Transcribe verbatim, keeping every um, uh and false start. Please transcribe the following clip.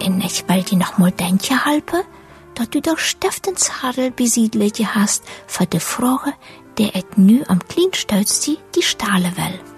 En ich will die noch mal denken halten, dass du doch Stiftenshandel besiedelt hast für die Frage, der et nu am Kleinstölzti die Stahle will.